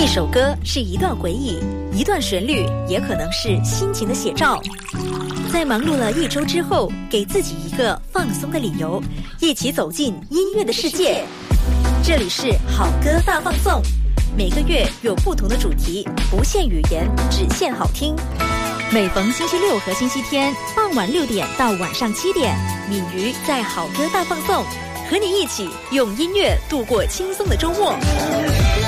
一首歌是一段回忆，一段旋律也可能是心情的写照。在忙碌了一周之后，给自己一个放松的理由，一起走进音乐的世界。这里是好歌大放送，每个月有不同的主题，不限语言，只限好听。每逢星期六和星期天傍晚6点到晚上7点，敏瑜在好歌大放送，和你一起用音乐度过轻松的周末。